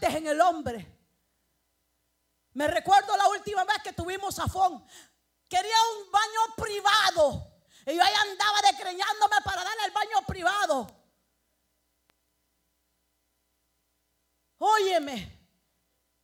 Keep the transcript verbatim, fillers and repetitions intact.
antes en el hombre. Me recuerdo la última vez que tuvimos zafón. Quería un baño privado. Y yo ahí andaba desgreñándome para darle el baño privado. Óyeme.